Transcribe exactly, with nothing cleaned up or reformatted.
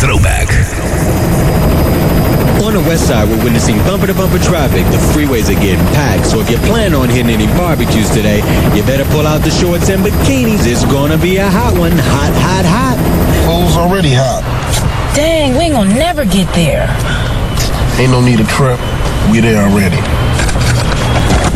Throwback. On the west side, we're witnessing bumper-to-bumper traffic. The freeways are getting packed, so if you plan on hitting any barbecues today, you better pull out the shorts and bikinis. It's gonna be a hot one. Hot, hot, hot. Fool's already hot. Dang, we ain't gonna never get there. Ain't no need to trip. We there already.